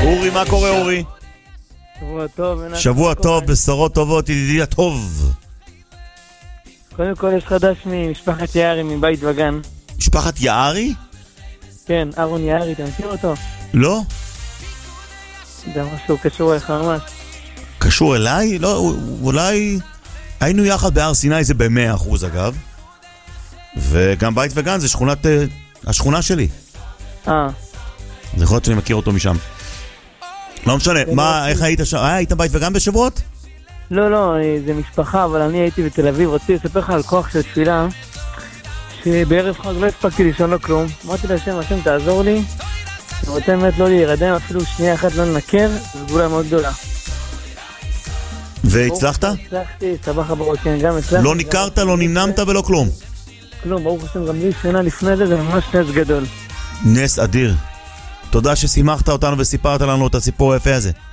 אורי, מה קורה אורי? שבוע טוב. שבוע טוב, בשורות טובות, ידידי הטוב. קודם כל יש חדש ממשפחת יערי מבית וגן. משפחת יערי? כן, אהרון יערי, אתה מכיר אותו? לא. זה משהו קשור אליך ממש. קשור אליי? לא, אולי היינו יחד בהר סיני, זה ב100% אגב. וגם בית וגן זה שכונת, השכונה שלי. זה יכול להיות שאני מכיר אותו משם. לא משנה, מה, איך היית שם? היית בית וגן בשבועות? לא, זה משפחה, אבל אני הייתי בתל אביב, רציתי לספר לך על כוח של תפילה, שבערב חג לא הספקתי לישון לו כלום. אמרתי להשם, השם תעזור לי, אני רוצה באמת לא להירדם, אפילו שנייה אחת לא לנקר, זו גבולה מאוד גדולה. והצלחת? הצלחתי, סבח ברוך, כן, גם הצלחתי. לא ניקרת, לא נמנמת ולא כלום? כלום, ברוך השם, גם לי שנה לפני זה ממש נס גדול. נס אדיר. תודה ששימחת אותנו וסיפרת לנו את הסיפור היפה הזה.